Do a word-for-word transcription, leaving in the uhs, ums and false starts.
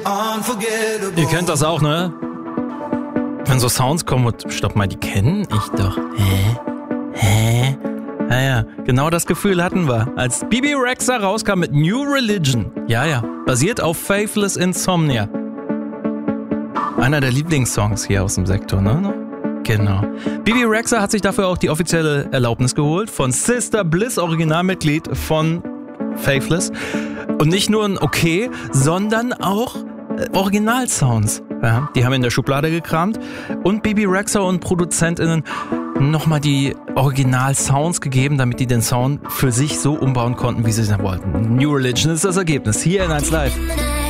Ihr kennt das auch, ne? Wenn so Sounds kommen und, stopp mal, die kennen ich doch. Hä? Hä? Ja, ja, genau das Gefühl hatten wir, als Bebe Rexha rauskam mit New Religion. Ja, ja, basiert auf Faithless Insomnia. Einer der Lieblingssongs hier aus dem Sektor, ne? Genau. Bebe Rexha hat sich dafür auch die offizielle Erlaubnis geholt von Sister Bliss, Originalmitglied von Faithless. Und nicht nur ein Okay, sondern auch Originalsounds. Ja, die haben in der Schublade gekramt und Bebe Rexha und ProduzentInnen nochmal die Original-Sounds gegeben, damit die den Sound für sich so umbauen konnten, wie sie es wollten. New Religion ist das Ergebnis. Hier in eins Live.